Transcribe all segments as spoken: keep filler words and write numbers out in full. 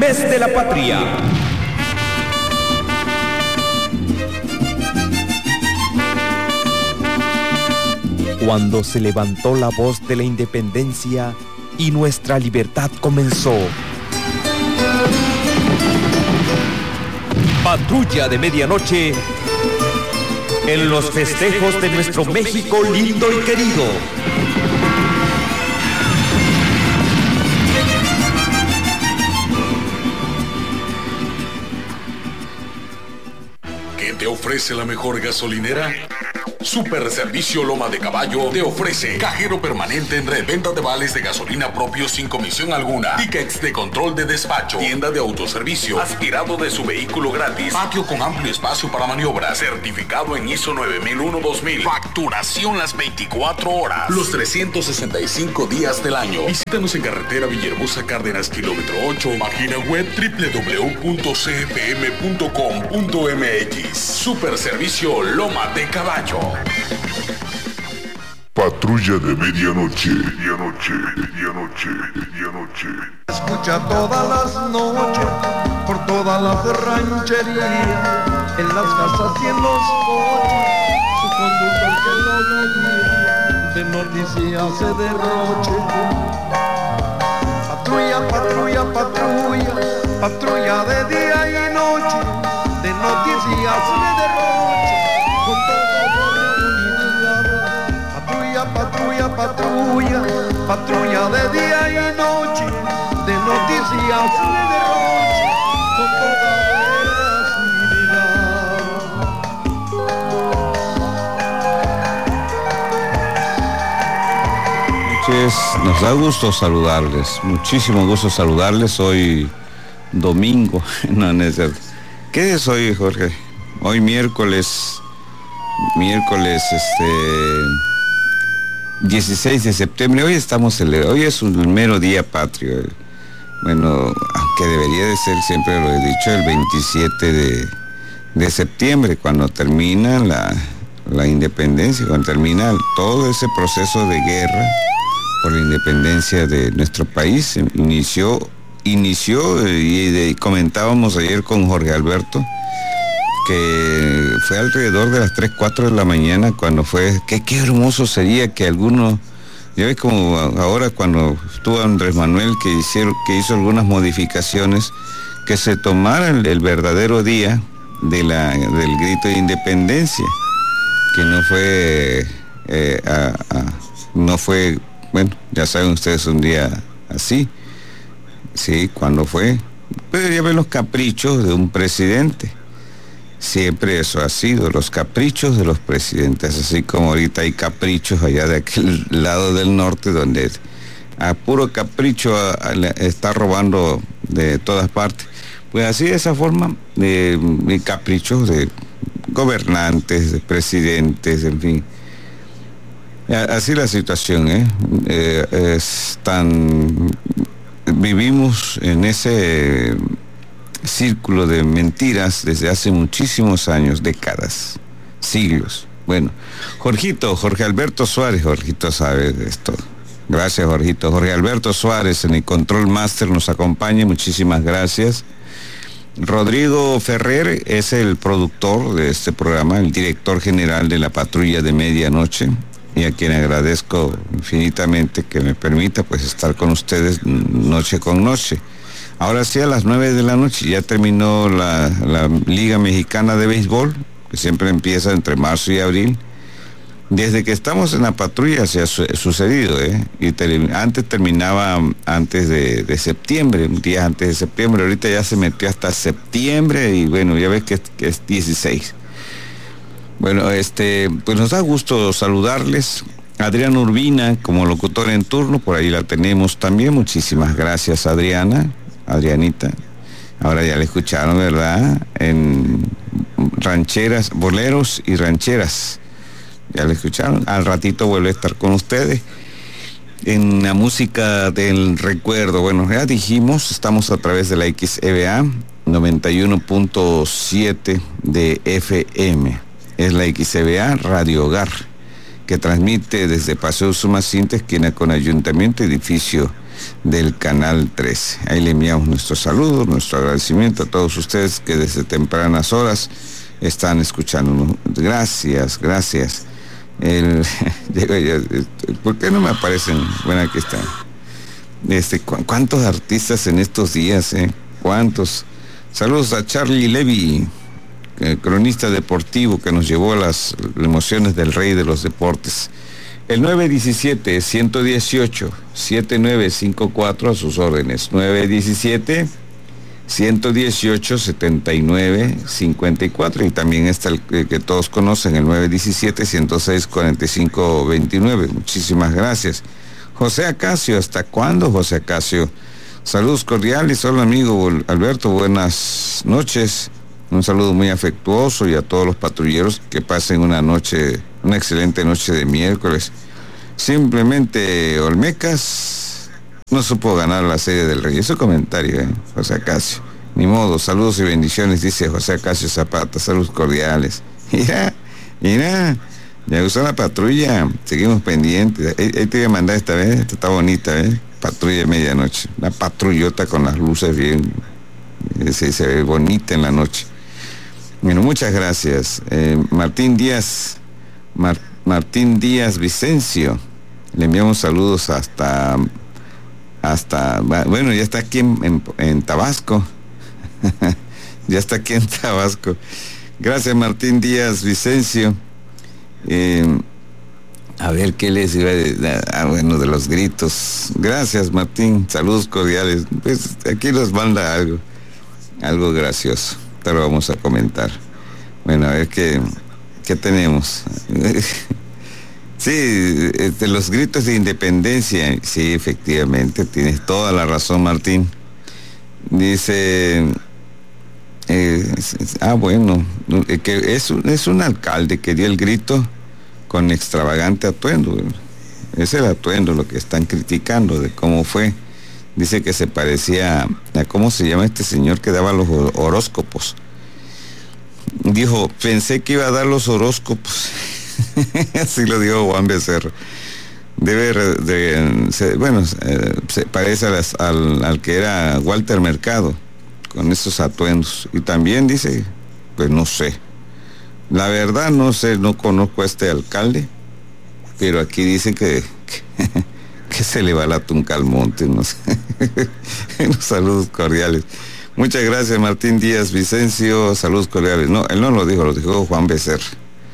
Mes de la Patria. Cuando se levantó la voz de la independencia y nuestra libertad comenzó. Patrulla de medianoche en los festejos de nuestro México lindo y querido. ¿Qué te ofrece la mejor gasolinera? Super Servicio Loma de Caballo te ofrece cajero permanente en reventa de vales de gasolina propios sin comisión alguna, tickets de control de despacho, tienda de autoservicio, aspirado de su vehículo gratis, patio con amplio espacio para maniobras, certificado en I S O nueve mil uno dos mil, facturación las veinticuatro horas, los trescientos sesenta y cinco días del año. Visítanos en carretera Villahermosa Cárdenas, kilómetro ocho, página web doble u doble u doble u punto c f m punto com punto m x. Super Servicio Loma de Caballo. Patrulla de medianoche, medianoche, medianoche, medianoche. Escucha todas las noches, por todas las rancherías, en las casas y en los coches, su conductor que lo guía, de noticias se derroche. Patrulla, patrulla, patrulla, patrulla de día y noche, de noticias se derroche, con todo por unidad. Patrulla, patrulla, patrulla, patrulla de día y noche, de noticias de derroche, con toda veracidad. Nos da gusto saludarles, muchísimo gusto saludarles hoy domingo, no, no es cierto. ¿Qué es hoy, Jorge? Hoy miércoles, miércoles, este... dieciséis de septiembre, hoy estamos, hoy es un mero día patrio. Bueno, aunque debería de ser, siempre lo he dicho, el veintisiete de, de septiembre, cuando termina la, la independencia, cuando termina todo ese proceso de guerra por la independencia de nuestro país. Inició, inició y, y comentábamos ayer con Jorge Alberto, que fue alrededor de las tres, cuatro de la mañana cuando fue, que qué hermoso sería que algunos, ya ves como ahora cuando estuvo Andrés Manuel que hicieron, que hizo algunas modificaciones, que se tomara el, el verdadero día de la, del grito de independencia, que no fue, eh, a, a, no fue, bueno, ya saben ustedes, un día así, sí, cuando fue, pero ya ven los caprichos de un presidente. Siempre eso ha sido, los caprichos de los presidentes, así como ahorita hay caprichos allá de aquel lado del norte, donde a puro capricho a, a, está robando de todas partes. Pues así, de esa forma, de, de caprichos de gobernantes, de presidentes, en fin. Así la situación, ¿eh? eh es tan... Vivimos en ese... círculo de mentiras desde hace muchísimos años, décadas, siglos. Bueno, Jorgito, Jorge Alberto Suárez, Jorgito sabe de esto. Gracias, Jorgito. Jorge Alberto Suárez en el Control Master nos acompaña, muchísimas gracias. Rodrigo Ferrer es el productor de este programa, el director general de la Patrulla de Medianoche, y a quien agradezco infinitamente que me permita pues estar con ustedes noche con noche. Ahora sí, a las nueve de la noche ya terminó la, la Liga Mexicana de Béisbol, que siempre empieza entre marzo y abril. Desde que estamos en la patrulla se ha su sucedido, ¿eh? Y ter antes terminaba antes de, de septiembre, un día antes de septiembre, ahorita ya se metió hasta septiembre y bueno, ya ves que, que es dieciséis. Bueno, este, pues nos da gusto saludarles. Adriana Urbina como locutora en turno, por ahí la tenemos también. Muchísimas gracias, Adriana. Adrianita, ahora ya la escucharon, ¿verdad? En rancheras, boleros y rancheras, ya la escucharon. Al ratito vuelve a estar con ustedes en la música del recuerdo. Bueno, ya dijimos, estamos a través de la X E B A noventa y uno punto siete de F M, es la X E B A Radio Hogar, que transmite desde Paseo Sumacinta, esquina con Ayuntamiento, edificio del Canal trece. Ahí le enviamos nuestro saludo, nuestro agradecimiento a todos ustedes que desde tempranas horas están escuchándonos. Gracias, gracias. El, ¿Por qué no me aparecen? Bueno, aquí está. Este, ¿cu ¿Cuántos artistas en estos días? Eh? ¿Cuántos? Saludos a Charlie Levy, eh, cronista deportivo que nos llevó a las emociones del rey de los deportes. El nueve diecisiete, ciento dieciocho, setenta y nueve cincuenta y cuatro a sus órdenes. nueve diecisiete, ciento dieciocho, setenta y nueve cincuenta y cuatro. Y también está el que, que todos conocen, el nueve diecisiete, ciento seis, cuarenta y cinco veintinueve. Muchísimas gracias. José Acacio, ¿hasta cuándo, José Acacio? Saludos cordiales. Hola, amigo Alberto, buenas noches. Un saludo muy afectuoso y a todos los patrulleros que pasen una noche, una excelente noche de miércoles. Simplemente Olmecas no supo ganar la Serie del Rey. Ese comentario, ¿eh? José Acacio. Ni modo, saludos y bendiciones, dice José Acacio Zapata. Saludos cordiales. Mira, mira, ya usó la patrulla. Seguimos pendientes. Ahí, ahí te voy a mandar esta vez. Esta está bonita, ¿eh? Patrulla de medianoche. Una patrullota con las luces bien. Se, se ve bonita en la noche. Bueno, muchas gracias. Eh, Martín Díaz, Mar, Martín Díaz Vicencio, le enviamos saludos hasta, hasta, bueno, ya está aquí en, en, en Tabasco, ya está aquí en Tabasco. Gracias, Martín Díaz Vicencio. Eh, a ver qué les iba a decir, ah, bueno, de los gritos. Gracias, Martín, saludos cordiales. Pues aquí nos manda algo, algo gracioso. Te lo vamos a comentar. Bueno, a ver qué, qué tenemos. Sí, de los gritos de independencia. Sí, efectivamente, tienes toda la razón, Martín. Dice, eh, ah, bueno, que es, es un alcalde que dio el grito con extravagante atuendo. Es el atuendo lo que están criticando de cómo fue. Dice que se parecía a, ¿cómo se llama este señor que daba los horóscopos? Dijo, pensé que iba a dar los horóscopos. Así lo dijo Juan Becerra. Debe de, se, bueno, eh, se parece a las, al, al que era Walter Mercado, con esos atuendos. Y también dice, pues no sé. La verdad no sé, no conozco a este alcalde, pero aquí dice que... que que se le va la tunca al monte, no sé. Unos saludos cordiales. Muchas gracias, Martín Díaz Vicencio, saludos cordiales. No, él no lo dijo, lo dijo Juan Becerra.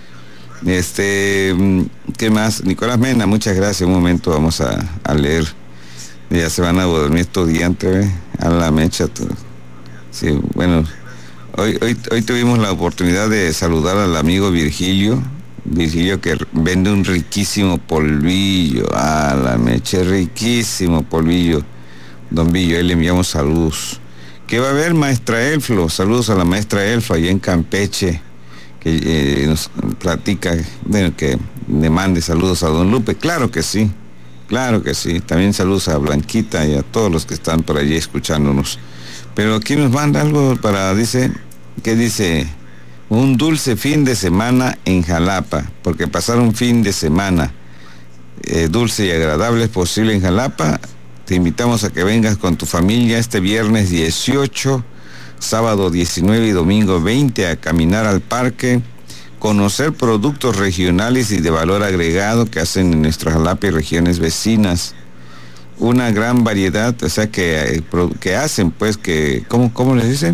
Este, ¿qué más? Nicolás Mena, muchas gracias. Un momento vamos a, a leer. Ya se van a dormir estudiantes, ¿eh? A la mecha. Sí, bueno, hoy, hoy, hoy tuvimos la oportunidad de saludar al amigo Virgilio. Virgilio que vende un riquísimo polvillo. Ah, la mecha, riquísimo polvillo. Don Villo, ahí le enviamos saludos. ¿Qué va a haber, maestra Elflo? Saludos a la maestra Elfo allá en Campeche, que eh, nos platica, bueno, que le mande saludos a don Lupe. Claro que sí, claro que sí. También saludos a Blanquita y a todos los que están por allí escuchándonos. Pero aquí nos manda algo para, dice, ¿qué dice? Un dulce fin de semana en Jalapa, porque pasar un fin de semana eh, dulce y agradable es posible en Jalapa. Te invitamos a que vengas con tu familia este viernes dieciocho, sábado diecinueve y domingo veinte a caminar al parque, conocer productos regionales y de valor agregado que hacen en nuestra Jalapa y regiones vecinas. Una gran variedad, o sea, que, que hacen, pues, que, ¿cómo, cómo les dicen?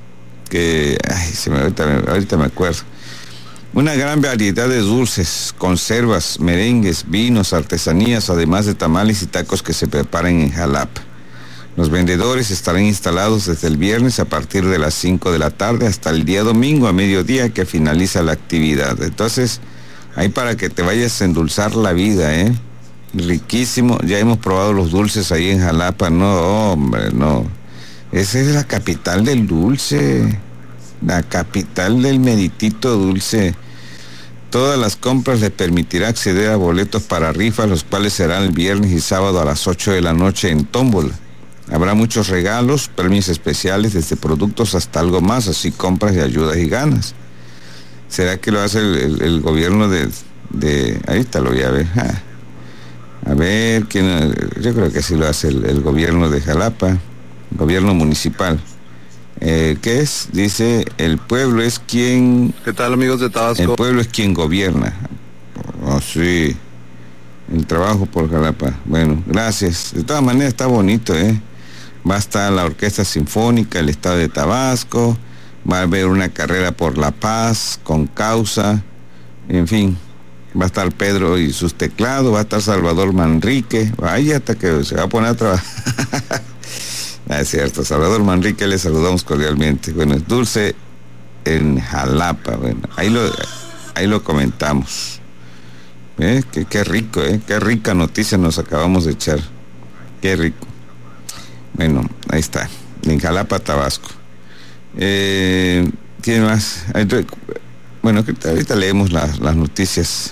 Que, ay, se me, ahorita, ahorita me acuerdo. Una gran variedad de dulces, conservas, merengues, vinos, artesanías, además de tamales y tacos que se preparan en Jalapa. Los vendedores estarán instalados desde el viernes a partir de las cinco de la tarde hasta el día domingo a mediodía que finaliza la actividad. Entonces, ahí para que te vayas a endulzar la vida, ¿eh? Riquísimo. Ya hemos probado los dulces ahí en Jalapa. No, hombre, no. Esa es la capital del dulce, la capital del meritito dulce. Todas las compras les permitirá acceder a boletos para rifas, los cuales serán el viernes y sábado a las ocho de la noche en tómbola. Habrá muchos regalos, premios especiales, desde productos hasta algo más, así compras y ayudas y ganas. ¿Será que lo hace el, el, el gobierno de, de... Ahí está, lo voy a ver. Ah. A ver, ¿quién? Yo creo que sí lo hace el, el gobierno de Jalapa, gobierno municipal. Eh, ¿Qué es? Dice, el pueblo es quien... ¿Qué tal, amigos de Tabasco? El pueblo es quien gobierna. Oh, sí. El trabajo por Jalapa. Bueno, gracias. De todas maneras está bonito, ¿eh? Va a estar la Orquesta Sinfónica, el Estado de Tabasco, va a haber una carrera por la paz, con causa, en fin. Va a estar Pedro y sus teclados, va a estar Salvador Manrique, vaya hasta que se va a poner a trabajar. Ah, es cierto, Salvador Manrique, le saludamos cordialmente. Bueno, es Dulce en Jalapa, bueno, ahí lo, ahí lo comentamos. ¿Eh? Qué, qué rico, ¿eh? Qué rica noticia nos acabamos de echar. Qué rico. Bueno, ahí está, en Jalapa, Tabasco. Eh, ¿Quién más? Bueno, ahorita leemos las, las noticias.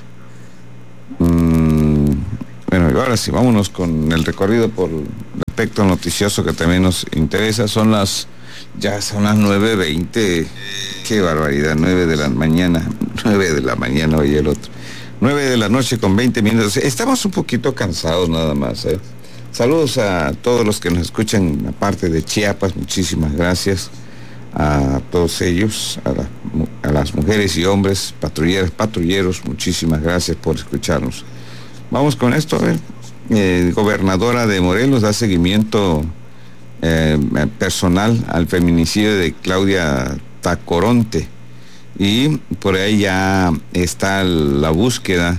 Mm, bueno, ahora sí, vámonos con el recorrido por el aspecto noticioso que también nos interesa. Son las, ya son las nueve veinte. Qué barbaridad, nueve de la mañana, nueve de la mañana, oye el otro. nueve de la noche con veinte minutos. Estamos un poquito cansados nada más, ¿eh? Saludos a todos los que nos escuchan, aparte de Chiapas, muchísimas gracias a todos ellos, a, la, a las mujeres y hombres, patrulleras, patrulleros, muchísimas gracias por escucharnos. Vamos con esto, a ver. Eh, gobernadora de Morelos da seguimiento eh, personal al feminicidio de Claudia Tacoronte y por ahí ya está la búsqueda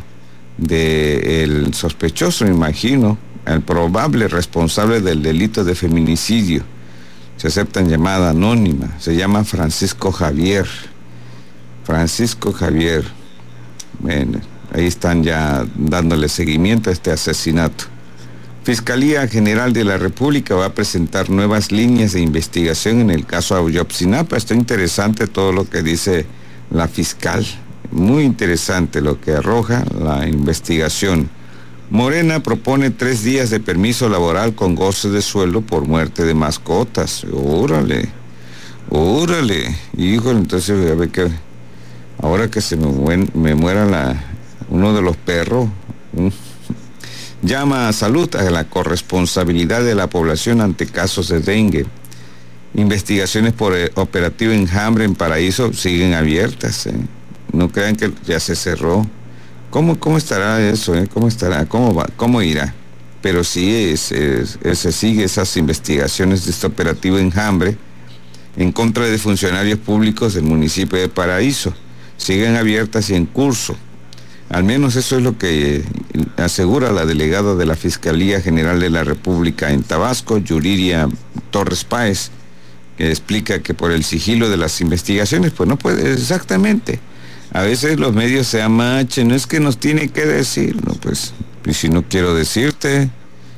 del sospechoso, me imagino, el probable responsable del delito de feminicidio. Se acepta en llamada anónima, se llama Francisco Javier. Francisco Javier. Bueno, ahí están ya dándole seguimiento a este asesinato. Fiscalía General de la República va a presentar nuevas líneas de investigación en el caso Ayotzinapa. Está interesante todo lo que dice la fiscal. Muy interesante lo que arroja la investigación. Morena propone tres días de permiso laboral con goce de sueldo por muerte de mascotas. Órale, órale, híjole, entonces a ver que ahora que se me, muen, me muera la, uno de los perros. ¿Mm? Llama a salud a la corresponsabilidad de la población ante casos de dengue. Investigaciones por el operativo Enjambre en Paraíso siguen abiertas, ¿eh? No crean que ya se cerró. ¿Cómo, cómo estará eso? Eh? ¿Cómo estará? ¿Cómo va? ¿Cómo irá? Pero sí, es, es, es, se sigue esas investigaciones de este operativo Enjambre en contra de funcionarios públicos del municipio de Paraíso. Siguen abiertas y en curso. Al menos eso es lo que asegura la delegada de la Fiscalía General de la República en Tabasco, Yuriria Torres Páez, que explica que por el sigilo de las investigaciones, pues no puede, exactamente. A veces los medios se amachen, no es que nos tiene que decir, no, pues, y si no quiero decirte,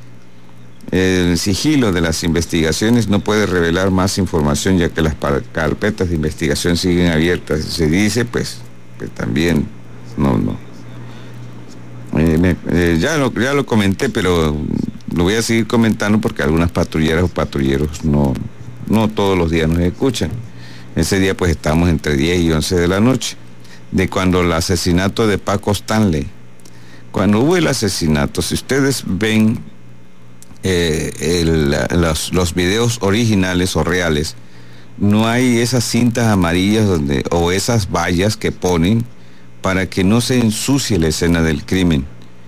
el sigilo de las investigaciones no puede revelar más información ya que las carpetas de investigación siguen abiertas. Se dice, pues, que también, no, no. Eh, me, eh, ya, lo, ya lo comenté, pero lo voy a seguir comentando porque algunas patrulleras o patrulleros no, no todos los días nos escuchan. Ese día pues estamos entre diez y once de la noche. De cuando el asesinato de Paco Stanley, cuando hubo el asesinato, si ustedes ven eh, el, los, los videos originales o reales, no hay esas cintas amarillas donde, o esas vallas que ponen para que no se ensucie la escena del crimen.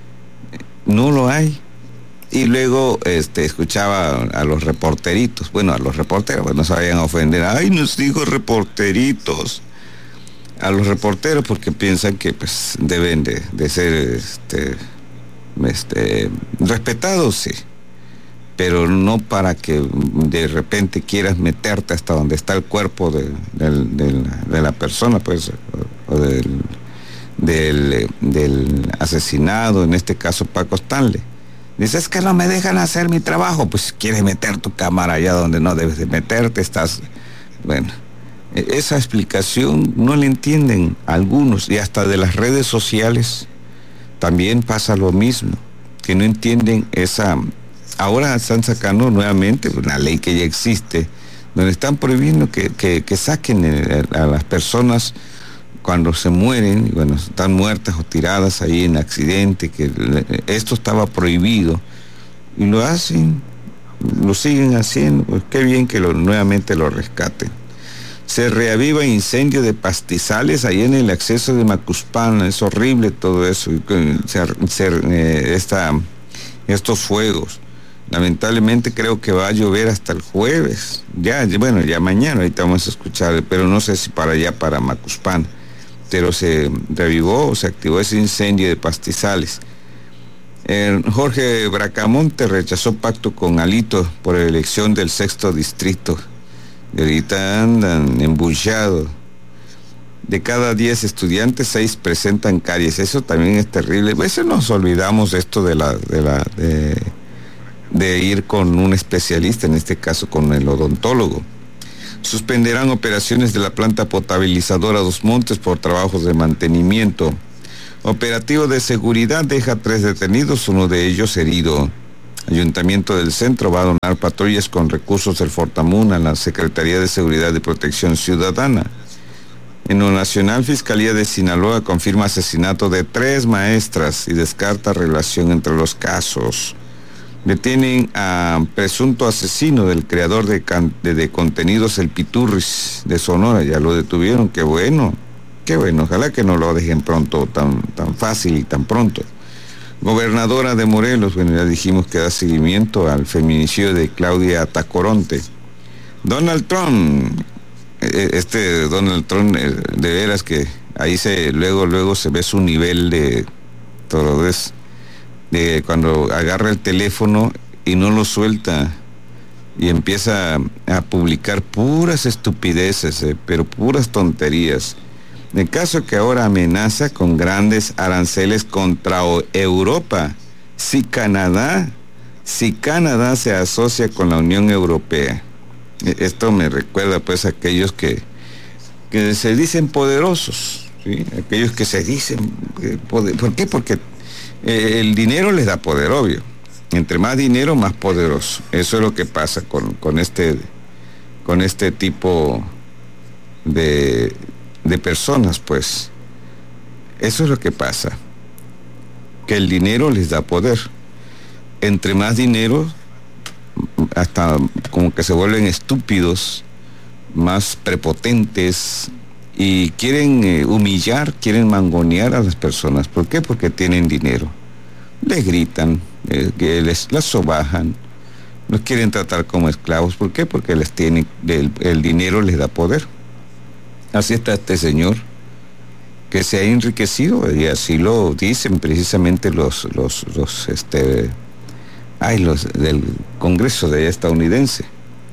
No lo hay. Y luego este, escuchaba a los reporteritos, bueno, a los reporteros, pues no se vayan a ofender, ay, nos dijo reporteritos. A los reporteros porque piensan que pues deben de, de ser este, este, respetados, sí, pero no para que de repente quieras meterte hasta donde está el cuerpo de, de, de, de la persona, pues, o del, del, del asesinado, en este caso Paco Stanley. Dices que no me dejan hacer mi trabajo, pues quieres meter tu cámara allá donde no debes de meterte, estás, bueno. Esa explicación no la entienden algunos, y hasta de las redes sociales también pasa lo mismo, que no entienden esa... Ahora están sacando nuevamente una ley que ya existe, donde están prohibiendo que, que, que saquen a las personas cuando se mueren, bueno, están muertas o tiradas ahí en accidente, que esto estaba prohibido, y lo hacen, lo siguen haciendo, pues qué bien que lo, nuevamente lo rescaten. Se reaviva incendio de pastizales ahí en el acceso de Macuspana, es horrible todo eso, se, se, eh, esta, estos fuegos. Lamentablemente creo que va a llover hasta el jueves, ya, bueno, ya mañana, ahorita vamos a escuchar, pero no sé si para allá, para Macuspana, pero se revivó, se activó ese incendio de pastizales. Eh, Jorge Bracamonte rechazó pacto con Alito por la elección del sexto distrito. Y ahorita andan embullados. De cada diez estudiantes, seis presentan caries. Eso también es terrible. A veces nos olvidamos de esto de la, de la, de, de ir con un especialista, en este caso con el odontólogo. Suspenderán operaciones de la planta potabilizadora Dos Montes por trabajos de mantenimiento. Operativo de seguridad deja tres detenidos, uno de ellos herido. Ayuntamiento del Centro va a donar patrullas con recursos del Fortamun a la Secretaría de Seguridad y Protección Ciudadana. En lo nacional, Fiscalía de Sinaloa confirma asesinato de tres maestras y descarta relación entre los casos. Detienen a presunto asesino del creador de, can- de, de contenidos El Piturris de Sonora, ya lo detuvieron, qué bueno, qué bueno, ojalá que no lo dejen pronto, tan, tan fácil y tan pronto. Gobernadora de Morelos, bueno, ya dijimos que da seguimiento al feminicidio de Claudia Tacoronte. Donald Trump, este Donald Trump, de veras que ahí se, luego, luego se ve su nivel de todo eso, de cuando agarra el teléfono y no lo suelta y empieza a publicar puras estupideces, eh, pero puras tonterías. En el caso que ahora amenaza con grandes aranceles contra Europa, si Canadá, si Canadá se asocia con la Unión Europea. Esto me recuerda pues a aquellos que, que se dicen poderosos, ¿sí? Aquellos que se dicen, poder, ¿por qué? Porque eh, el dinero les da poder, obvio. Entre más dinero, más poderoso. Eso es lo que pasa con, con, este, con este tipo de... de personas, pues. Eso es lo que pasa, que el dinero les da poder. Entre más dinero, hasta como que se vuelven estúpidos, más prepotentes, y quieren eh, humillar, quieren mangonear a las personas. ¿Por qué? Porque tienen dinero. Les gritan, eh, que les las sobajan, los quieren tratar como esclavos. ¿Por qué? Porque les tiene, el, el dinero les da poder. Así está este señor, que se ha enriquecido, y así lo dicen precisamente los, los, los, este, ay, los del Congreso de estadounidense,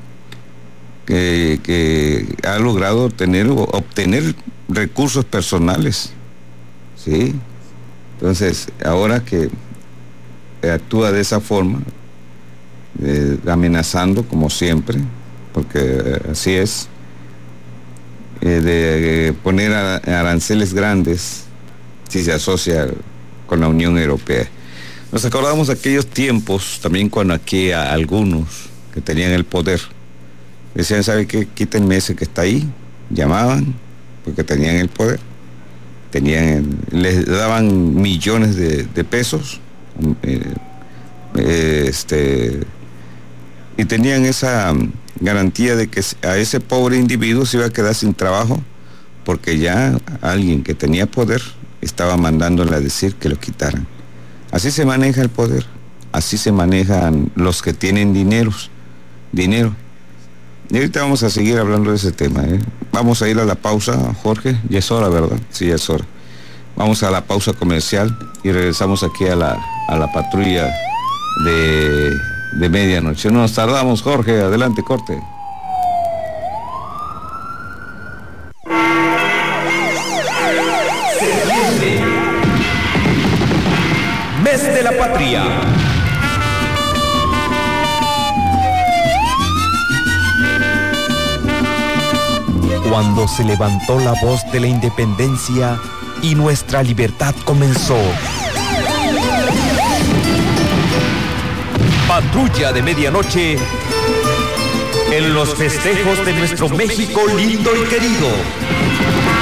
que, que ha logrado tener, obtener recursos personales, ¿sí? Entonces, ahora que actúa de esa forma, eh, amenazando como siempre, porque eh, así es, Eh, de eh, poner aranceles grandes si se asocia con la Unión Europea. Nos acordamos de aquellos tiempos también cuando aquí a algunos que tenían el poder decían, ¿sabe qué? Quítenme ese que está ahí. Llamaban porque tenían el poder, tenían, les daban millones de, de pesos, eh, eh, este, y tenían esa garantía de que a ese pobre individuo se iba a quedar sin trabajo porque ya alguien que tenía poder estaba mandándole a decir que lo quitaran. Así se maneja el poder, así se manejan los que tienen dineros, dinero. Y ahorita vamos a seguir hablando de ese tema, ¿eh? Vamos a ir a la pausa, Jorge, ya es hora, ¿verdad? Sí, ya es hora. Vamos a la pausa comercial y regresamos aquí a la, a la patrulla de... de medianoche. No nos tardamos, Jorge, adelante, corte. Mes de la Patria. Cuando se levantó la voz de la independencia y nuestra libertad comenzó. Patrulla de medianoche en los festejos de nuestro México lindo y querido.